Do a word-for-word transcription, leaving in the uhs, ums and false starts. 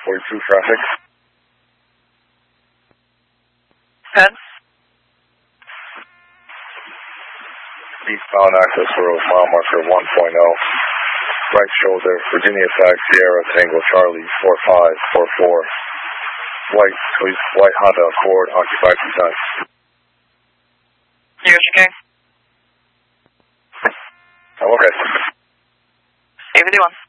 forty-two traffic. ten. Eastbound access road, mile marker one point oh. Right shoulder, Virginia Tag, Sierra Tango Charlie, four five four four. White, white Honda Accord, occupied two times. Here's your gang. I'm okay. eight fifty-one.